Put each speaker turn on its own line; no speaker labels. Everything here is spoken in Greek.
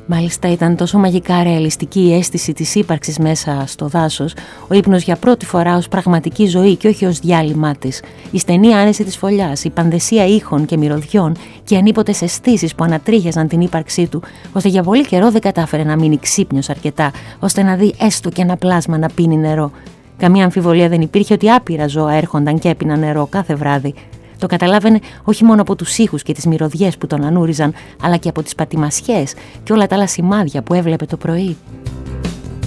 Μάλιστα ήταν τόσο μαγικά ρεαλιστική η αίσθηση της ύπαρξης μέσα στο δάσος, ο ύπνος για πρώτη φορά ως πραγματική ζωή και όχι ως διάλειμμά της, η στενή άνεση της φωλιάς, η παντεσία ήχων και μυρωδιών και οι ανίποτες αισθήσεις που ανατρίχιαζαν την ύπαρξή του, ώστε για πολύ καιρό δεν κατάφερε να μείνει ξύπνιος αρκετά, ώστε να δει έστω και ένα πλάσμα να πίνει νερό. Καμία αμφιβολία δεν υπήρχε ότι άπειρα ζώα έρχονταν και έπιναν νερό κάθε βράδυ. Το καταλάβαινε όχι μόνο από τους ήχους και τις μυρωδιές που τον ανούριζαν, αλλά και από τις πατημασιές και όλα τα άλλα σημάδια που έβλεπε το πρωί.